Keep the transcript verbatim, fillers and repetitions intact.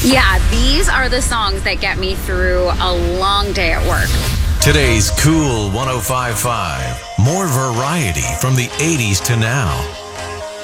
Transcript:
Yeah, these are the songs that get me through a long day at work. Today's Cool one oh five point five. More variety from the eighties to now.